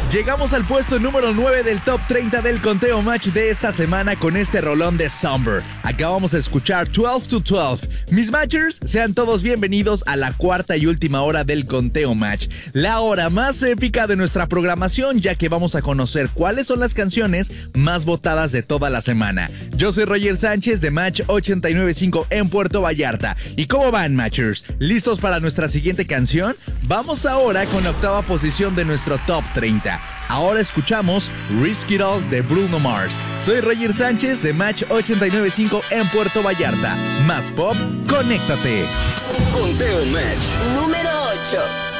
Llegamos al puesto número 9 del top 30 del conteo match de esta semana con este rolón de Somber. Acabamos de escuchar 12 to 12. Mis matchers, sean todos bienvenidos a la cuarta y última hora del conteo match. La hora más épica de nuestra programación, ya que vamos a conocer cuáles son las canciones más votadas de toda la semana. Yo soy Roger Sánchez de Match 895 en Puerto Vallarta. ¿Y cómo van, matchers? ¿Listos para nuestra siguiente canción? Vamos ahora con la octava posición de nuestro top 30. Ahora escuchamos Risk It All de Bruno Mars. Soy Roger Sánchez de Match 895 en Puerto Vallarta. Más pop, conéctate. Conteo Match número 8.